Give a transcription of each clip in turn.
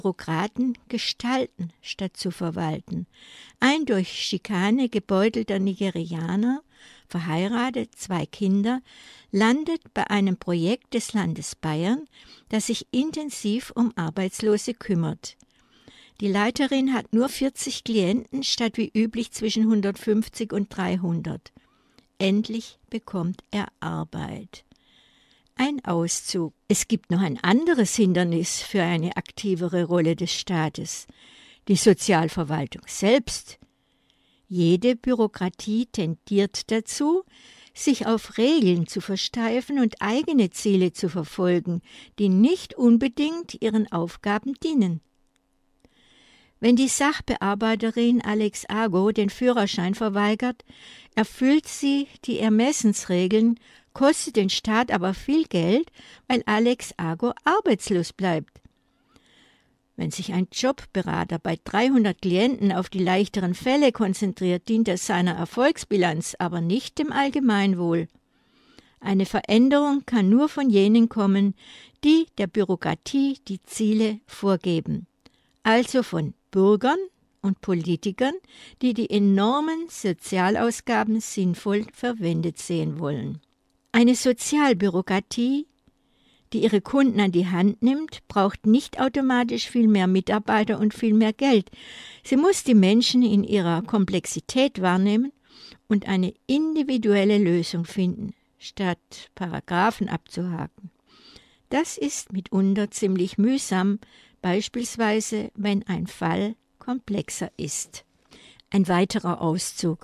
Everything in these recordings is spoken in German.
Bürokraten gestalten, statt zu verwalten. Ein durch Schikane gebeutelter Nigerianer, verheiratet, 2 Kinder, landet bei einem Projekt des Landes Bayern, das sich intensiv um Arbeitslose kümmert. Die Leiterin hat nur 40 Klienten statt wie üblich zwischen 150 und 300. Endlich bekommt er Arbeit. Ein Auszug. Es gibt noch ein anderes Hindernis für eine aktivere Rolle des Staates: die Sozialverwaltung selbst. Jede Bürokratie tendiert dazu, sich auf Regeln zu versteifen und eigene Ziele zu verfolgen, die nicht unbedingt ihren Aufgaben dienen. Wenn die Sachbearbeiterin Alex Ago den Führerschein verweigert, erfüllt sie die Ermessensregeln, kostet den Staat aber viel Geld, weil Alex Ago arbeitslos bleibt. Wenn sich ein Jobberater bei 300 Klienten auf die leichteren Fälle konzentriert, dient er seiner Erfolgsbilanz, aber nicht dem Allgemeinwohl. Eine Veränderung kann nur von jenen kommen, die der Bürokratie die Ziele vorgeben, also von Bürgern und Politikern, die die enormen Sozialausgaben sinnvoll verwendet sehen wollen. Eine Sozialbürokratie, die ihre Kunden an die Hand nimmt, braucht nicht automatisch viel mehr Mitarbeiter und viel mehr Geld. Sie muss die Menschen in ihrer Komplexität wahrnehmen und eine individuelle Lösung finden, statt Paragraphen abzuhaken. Das ist mitunter ziemlich mühsam, beispielsweise wenn ein Fall komplexer ist. Ein weiterer Auszug.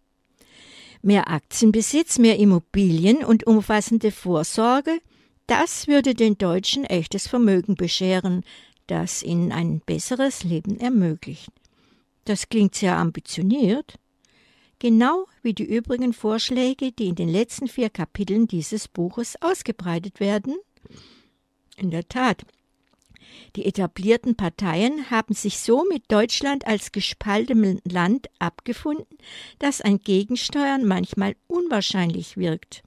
Mehr Aktienbesitz, mehr Immobilien und umfassende Vorsorge, das würde den Deutschen echtes Vermögen bescheren, das ihnen ein besseres Leben ermöglicht. Das klingt sehr ambitioniert, genau wie die übrigen Vorschläge, die in den letzten 4 Kapiteln dieses Buches ausgebreitet werden. In der Tat, die etablierten Parteien haben sich so mit Deutschland als gespaltenem Land abgefunden, dass ein Gegensteuern manchmal unwahrscheinlich wirkt.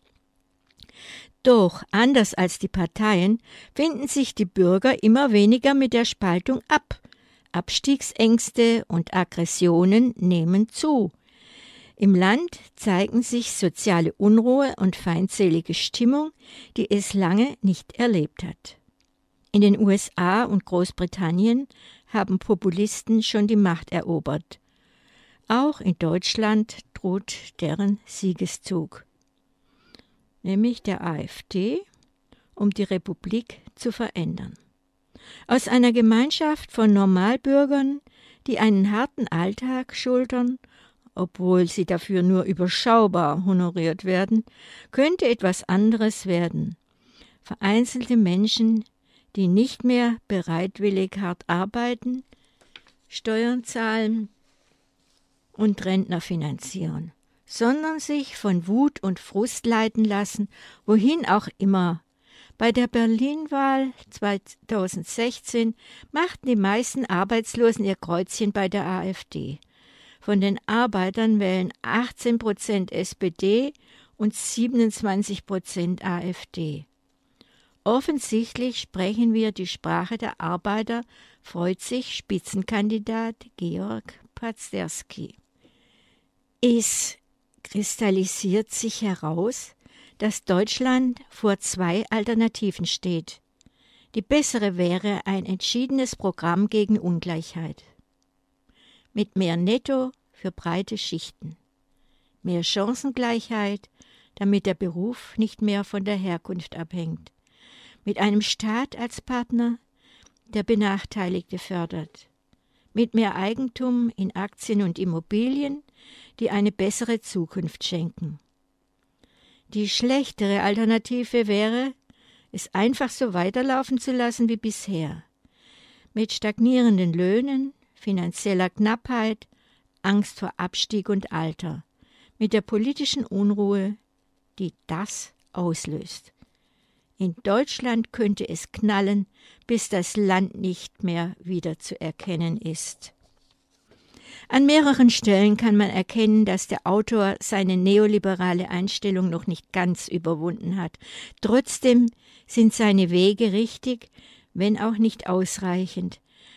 Doch, anders als die Parteien, finden sich die Bürger immer weniger mit der Spaltung ab. Abstiegsängste und Aggressionen nehmen zu. Im Land zeigen sich soziale Unruhe und feindselige Stimmung, die es lange nicht erlebt hat. In den USA und Großbritannien haben Populisten schon die Macht erobert. Auch in Deutschland droht deren Siegeszug, nämlich der AfD, um die Republik zu verändern. Aus einer Gemeinschaft von Normalbürgern, die einen harten Alltag schultern, obwohl sie dafür nur überschaubar honoriert werden, könnte etwas anderes werden. Vereinzelte Menschen, die nicht mehr bereitwillig hart arbeiten, Steuern zahlen und Rentner finanzieren, sondern sich von Wut und Frust leiten lassen, wohin auch immer. Bei der Berlin-Wahl 2016 machten die meisten Arbeitslosen ihr Kreuzchen bei der AfD. Von den Arbeitern wählen 18% SPD und 27% AfD. Offensichtlich sprechen wir die Sprache der Arbeiter, freut sich Spitzenkandidat Georg Pazderski. Es kristallisiert sich heraus, dass Deutschland vor 2 Alternativen steht. Die bessere wäre ein entschiedenes Programm gegen Ungleichheit. Mit mehr Netto für breite Schichten. Mehr Chancengleichheit, damit der Beruf nicht mehr von der Herkunft abhängt. Mit einem Staat als Partner, der Benachteiligte fördert. Mit mehr Eigentum in Aktien und Immobilien, die eine bessere Zukunft schenken. Die schlechtere Alternative wäre, es einfach so weiterlaufen zu lassen wie bisher. Mit stagnierenden Löhnen, finanzieller Knappheit, Angst vor Abstieg und Alter. Mit der politischen Unruhe, die das auslöst. In Deutschland könnte es knallen, bis das Land nicht mehr wiederzuerkennen ist. An mehreren Stellen kann man erkennen, dass der Autor seine neoliberale Einstellung noch nicht ganz überwunden hat. Trotzdem sind seine Wege richtig, wenn auch nicht ausreichend.